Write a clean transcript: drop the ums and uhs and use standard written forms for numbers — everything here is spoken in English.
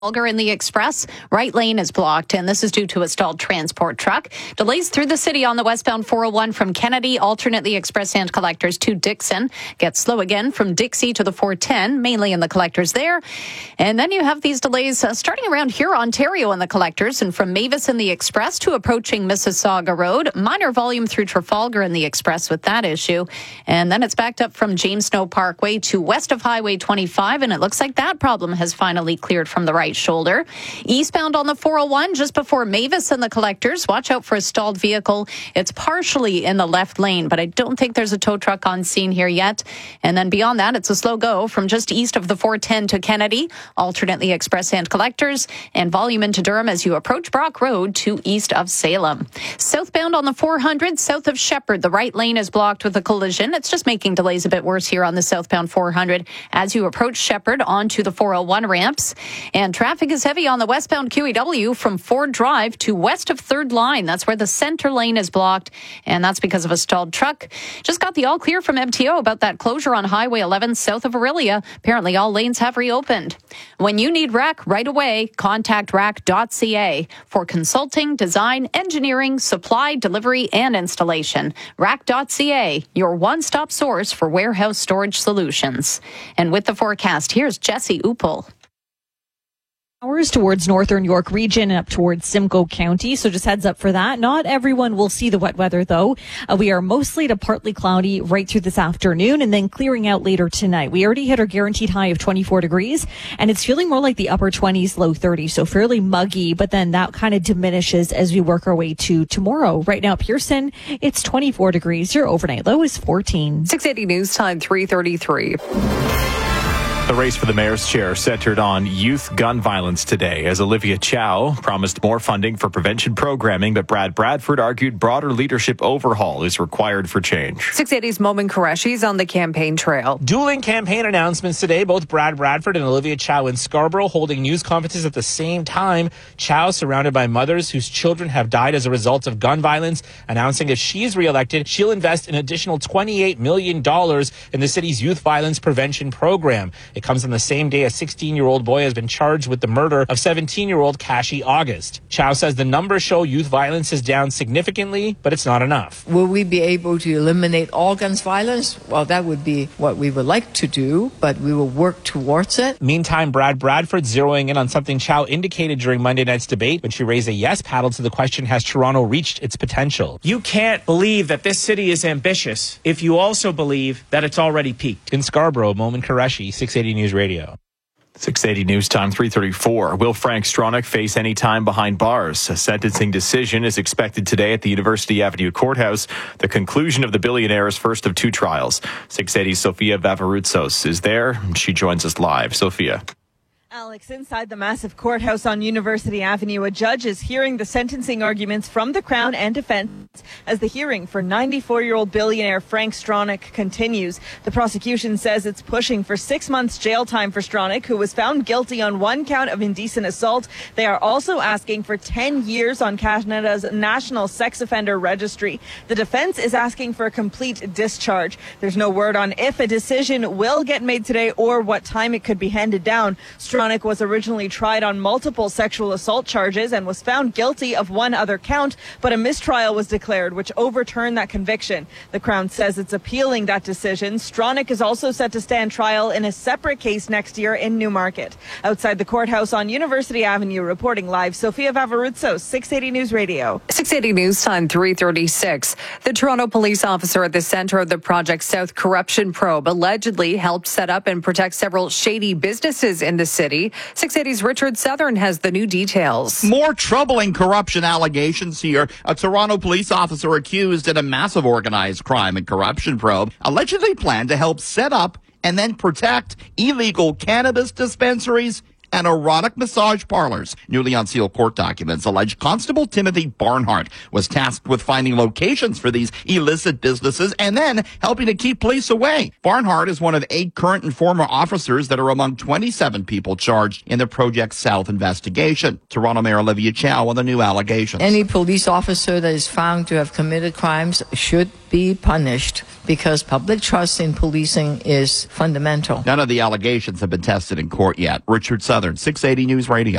Trafalgar in the Express, right lane is blocked, and this is due to a stalled transport truck. Delays through the city on the westbound 401 from Kennedy, alternate the Express and Collectors to Dixon. Gets slow again from Dixie to the 410, mainly in the Collectors there. And then you have these delays starting around here, Ontario in the Collectors, and from Mavis in the Express to approaching Mississauga Road. Minor volume through Trafalgar in the Express with that issue. And then it's backed up from James Snow Parkway to west of Highway 25, and it looks like that problem has finally cleared from the right shoulder. Eastbound on the 401 just before Mavis and the Collectors. Watch out for a stalled vehicle. It's partially in the left lane, but I don't think there's a tow truck on scene here yet. And then beyond that, it's a slow go from just east of the 410 to Kennedy, alternately Express and Collectors, and volume into Durham as you approach Brock Road to east of Salem. Southbound on the 400 south of Shepherd, the right lane is blocked with a collision. It's just making delays a bit worse here on the southbound 400 as you approach Shepherd onto the 401 ramps. And traffic is heavy on the westbound QEW from Ford Drive to west of 3rd Line. That's where the center lane is blocked, and that's because of a stalled truck. Just got the all clear from MTO about that closure on Highway 11 south of Aurelia. Apparently all lanes have reopened. When you need RAC right away, contact rac.ca for consulting, design, engineering, supply, delivery, and installation. rac.ca, your one-stop source for warehouse storage solutions. And with the forecast, here's Jesse Uppel. Hours towards northern York region and up towards Simcoe County. So just heads up for that. Not everyone will see the wet weather, though. We are mostly to partly cloudy right through this afternoon and then clearing out later tonight. We already hit our guaranteed high of 24 degrees and it's feeling more like the upper 20s, low 30s. So fairly muggy, but then that kind of diminishes as we work our way to tomorrow. Right now, Pearson, it's 24 degrees. Your overnight low is 14. 680 News Time, 3:33. The race for the mayor's chair centered on youth gun violence today as Olivia Chow promised more funding for prevention programming, but Brad Bradford argued broader leadership overhaul is required for change. 680's Momin Qureshi's on the campaign trail. Dueling campaign announcements today, both Brad Bradford and Olivia Chow in Scarborough holding news conferences at the same time. Chow, surrounded by mothers whose children have died as a result of gun violence, announcing if she is reelected, she'll invest an additional $28 million in the city's youth violence prevention program. It comes on the same day a 16-year-old boy has been charged with the murder of 17-year-old Kashi August. Chow says the numbers show youth violence is down significantly, but it's not enough. Will we be able to eliminate all guns violence? Well, that would be what we would like to do, but we will work towards it. Meantime, Brad Bradford zeroing in on something Chow indicated during Monday night's debate when she raised a yes paddle to the question, has Toronto reached its potential? You can't believe that this city is ambitious if you also believe that it's already peaked. In Scarborough, Momin Qureshi, 680 News Radio. 680 News Time, 3:34. Will Frank Stronach face any time behind bars? A sentencing decision is expected today at the University Avenue Courthouse, the conclusion of the billionaire's first of two trials. 680's Sophia Vavaroutsos is there. She joins us live. Sophia. Alex, inside the massive courthouse on University Avenue, a judge is hearing the sentencing arguments from the Crown and defense as the hearing for 94-year-old billionaire Frank Stronach continues. The prosecution says it's pushing for 6 months jail time for Stronach, who was found guilty on one count of indecent assault. They are also asking for 10 years on Canada's National Sex Offender Registry. The defense is asking for a complete discharge. There's no word on if a decision will get made today or what time it could be handed down. Stronach was originally tried on multiple sexual assault charges and was found guilty of one other count, but a mistrial was declared, which overturned that conviction. The Crown says it's appealing that decision. Stronach is also set to stand trial in a separate case next year in Newmarket. Outside the courthouse on University Avenue, reporting live, Sophia Vavaroutsos, 680 News Radio. 680 News Time, 3:36. The Toronto police officer at the center of the Project South corruption probe allegedly helped set up and protect several shady businesses in the city. 680's Richard Southern has the new details. More troubling corruption allegations here. A Toronto police officer accused in a massive organized crime and corruption probe allegedly planned to help set up and then protect illegal cannabis dispensaries and erotic massage parlors. Newly unsealed court documents allege Constable Timothy Barnhart was tasked with finding locations for these illicit businesses and then helping to keep police away. Barnhart is one of 8 current and former officers that are among 27 people charged in the Project South investigation. Toronto Mayor Olivia Chow on the new allegations. Any police officer that is found to have committed crimes should be punished because public trust in policing is fundamental. None of the allegations have been tested in court yet. Richard Southern. Southern 680 News Radio.